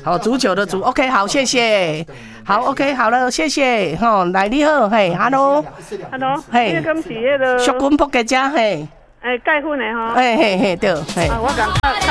好，足球的足 ，OK， 好，谢谢，好 ，OK， 好了，谢谢，吼，来你好，嘿 ，Hello， 嘿，你敢是迄个淑君仆家家，嘿， 盖粉的吼， 嘿嘿嘿，对，嘿。 我讲